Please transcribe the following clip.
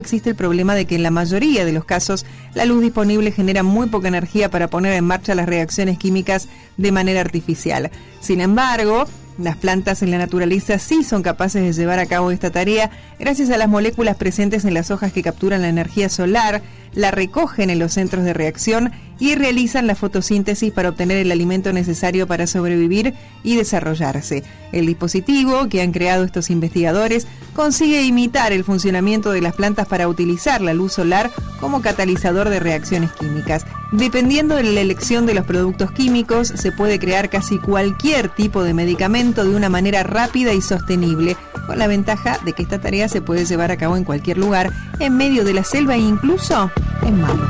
Existe el problema de que en la mayoría de los casos la luz disponible genera muy poca energía para poner en marcha las reacciones químicas de manera artificial. Sin embargo, las plantas en la naturaleza sí son capaces de llevar a cabo esta tarea gracias a las moléculas presentes en las hojas que capturan la energía solar, la recogen en los centros de reacción y realizan la fotosíntesis para obtener el alimento necesario para sobrevivir y desarrollarse. El dispositivo que han creado estos investigadores consigue imitar el funcionamiento de las plantas para utilizar la luz solar como catalizador de reacciones químicas. Dependiendo de la elección de los productos químicos, se puede crear casi cualquier tipo de medicamento de una manera rápida y sostenible, con la ventaja de que esta tarea se puede llevar a cabo en cualquier lugar, en medio de la selva e incluso en mar.